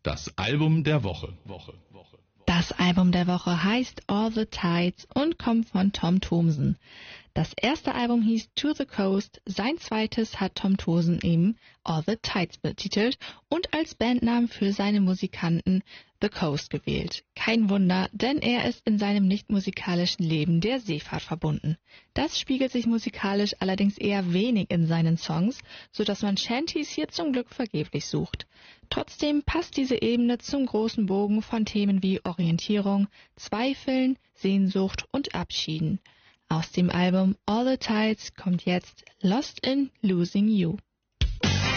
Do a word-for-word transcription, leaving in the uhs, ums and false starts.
Das Album der Woche. Woche, Woche. Das Album der Woche heißt All the Tides und kommt von Tom Thomsen. Das erste Album hieß To the Coast, sein zweites hat Tom Thomsen eben All the Tides betitelt und als Bandnamen für seine Musikanten The Coast gewählt. Kein Wunder, denn er ist in seinem nicht-musikalischen Leben der Seefahrt verbunden. Das spiegelt sich musikalisch allerdings eher wenig in seinen Songs, sodass man Shanties hier zum Glück vergeblich sucht. Trotzdem passt diese Ebene zum großen Bogen von Themen wie Orientierung, Zweifeln, Sehnsucht und Abschieden. Aus dem Album All the Tides kommt jetzt Lost in Losing You.